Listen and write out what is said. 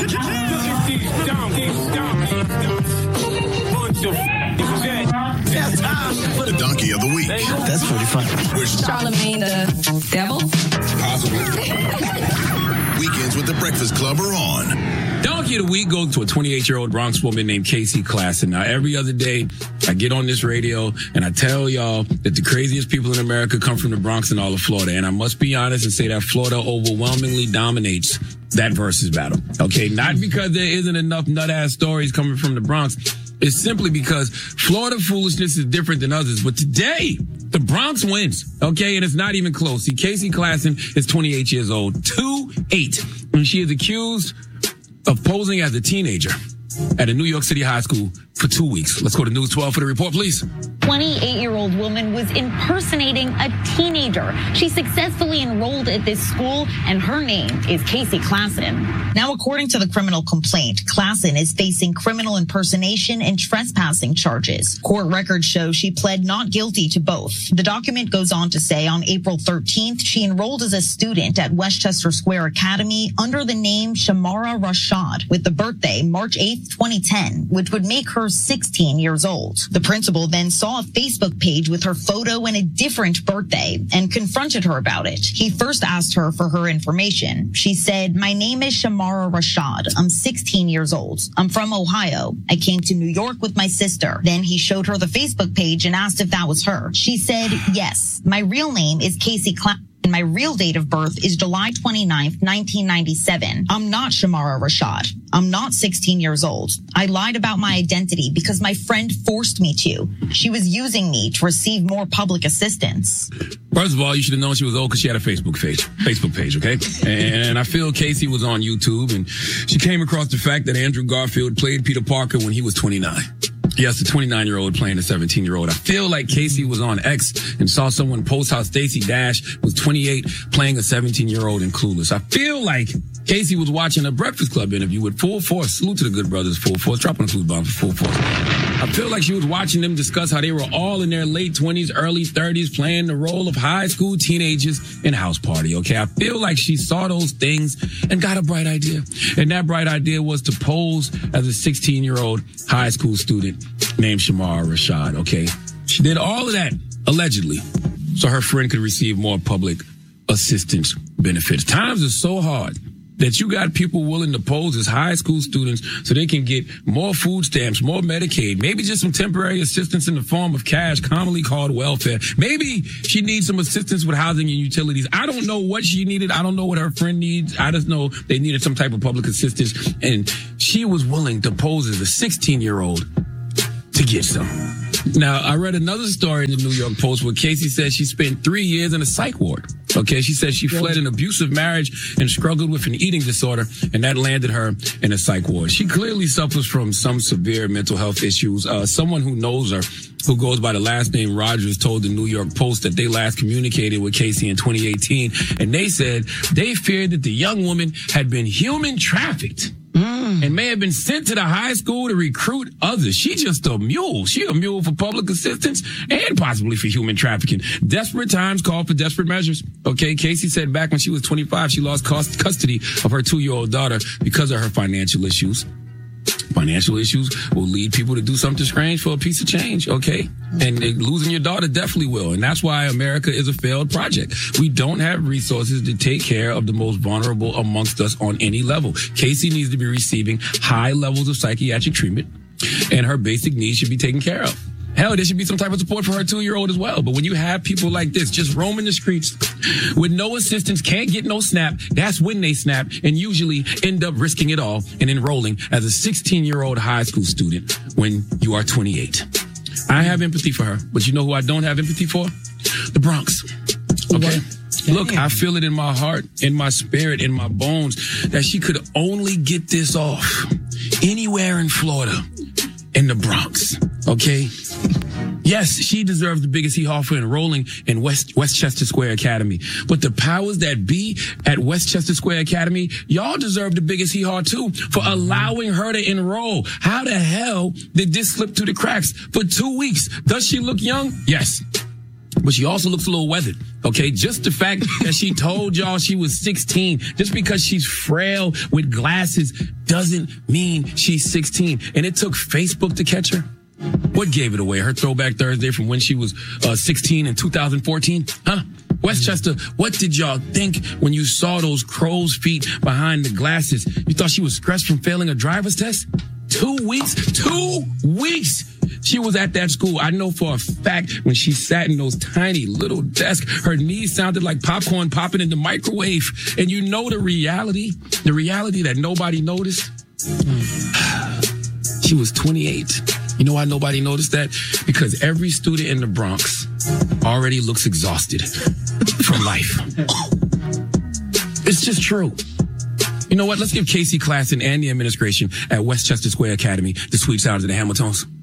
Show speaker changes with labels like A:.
A: The Donkey of the Week.
B: That's pretty funny.
C: Charlemagne the devil?
A: Possibly. Weekends with the Breakfast Club are on.
D: Donkey of the Week goes to a 28-year-old Bronx woman named Casey Klassen. Now, every other day, I get on this radio and I tell y'all that the craziest people in America come from the Bronx and all of Florida. And I must be honest and say that Florida overwhelmingly dominates that versus battle. Okay, not because there isn't enough nut-ass stories coming from the Bronx. It's simply because Florida foolishness is different than others. But today, the Bronx wins, okay? And it's not even close. See, Casey Klassen is 28 years old, 2'8", and she is accused of posing as a teenager at a New York City high school for 2 weeks. Let's go to News 12 for the report, please.
E: 28-year-old woman was impersonating a teenager. She successfully enrolled at this school, and her name is Casey Klassen.
F: Now, according to the criminal complaint, Klassen is facing criminal impersonation and trespassing charges. Court records show she pled not guilty to both. The document goes on to say on April 13th, she enrolled as a student at Westchester Square Academy under the name Shamara Rashad with the birthday March 8th, 2010, which would make her 16 years old. The principal then saw a Facebook page with her photo and a different birthday and confronted her about it. He first asked her for her information. She said, "My name is Shamara Rashad. I'm 16 years old. I'm from Ohio. I came to New York with my sister." Then he showed her the Facebook page and asked if that was her. She said, "Yes, my real name is Casey Klassen. My real date of birth is July 29th, 1997. I'm not Shamara Rashad. I'm not 16 years old. I lied about my identity because my friend forced me to. She was using me to receive more public assistance."
D: First of all, you should have known she was old because she had a Facebook page, okay? And I feel Casey was on YouTube, and she came across the fact that Andrew Garfield played Peter Parker when he was 29. Yes, the 29-year-old playing a 17-year-old. I feel like Casey was on X and saw someone post how Stacey Dash was 28 playing a 17-year-old in Clueless. I feel like Casey was watching a Breakfast Club interview with Full Force. Salute to the good brothers, Full Force. Dropping a food bomb for Full Force. I feel like she was watching them discuss how they were all in their late 20s, early 30s, playing the role of high school teenagers in House Party, okay? I feel like she saw those things and got a bright idea. And that bright idea was to pose as a 16-year-old high school student named Shamara Rashad, okay? She did all of that, allegedly, so her friend could receive more public assistance benefits. Times are so hard that you got people willing to pose as high school students so they can get more food stamps, more Medicaid, maybe just some temporary assistance in the form of cash, commonly called welfare. Maybe she needs some assistance with housing and utilities. I don't know what she needed. I don't know what her friend needs. I just know they needed some type of public assistance, and she was willing to pose as a 16-year-old to get some. Now, I read another story in the New York Post where Casey said she spent 3 years in a psych ward. Okay, she said she fled an abusive marriage and struggled with an eating disorder, and that landed her in a psych ward. She clearly suffers from some severe mental health issues. Someone who knows her, who goes by the last name Rogers, told the New York Post that they last communicated with Casey in 2018, and they said they feared that the young woman had been human trafficked and may have been sent to the high school to recruit others. She's just a mule. She a mule for public assistance and possibly for human trafficking. Desperate times call for desperate measures. Okay, Casey said back when she was 25, she lost custody of her 2-year-old daughter because of her financial issues. Financial issues will lead people to do something strange for a piece of change, okay? And losing your daughter definitely will. And that's why America is a failed project. We don't have resources to take care of the most vulnerable amongst us on any level. Casey needs to be receiving high levels of psychiatric treatment, and her basic needs should be taken care of. Hell, there should be some type of support for her 2-year-old as well. But when you have people like this just roaming the streets with no assistance, can't get no snap, that's when they snap and usually end up risking it all and enrolling as a 16-year-old high school student when you are 28. I have empathy for her, but you know who I don't have empathy for? The Bronx. Okay? Look, I feel it in my heart, in my spirit, in my bones that she could only get this off anywhere in Florida, in the Bronx. Okay? Yes, she deserves the biggest hee-haw for enrolling in Westchester Square Academy. But the powers that be at Westchester Square Academy, y'all deserve the biggest hee-haw too for allowing her to enroll. How the hell did this slip through the cracks for 2 weeks? Does she look young? Yes. But she also looks a little weathered, okay? Just the fact that she told y'all she was 16, just because she's frail with glasses doesn't mean she's 16. And it took Facebook to catch her. What gave it away? Her Throwback Thursday from when she was 16 in 2014? Huh? Westchester, what did y'all think when you saw those crow's feet behind the glasses? You thought she was stressed from failing a driver's test? 2 weeks? 2 weeks! She was at that school. I know for a fact when she sat in those tiny little desks, her knees sounded like popcorn popping in the microwave. And you know the reality that nobody noticed? She was 28. You know why nobody noticed that? Because every student in the Bronx already looks exhausted from life. It's just true. You know what? Let's give Casey Klassen and the administration at Westchester Square Academy the sweet sounds of the Hamiltons.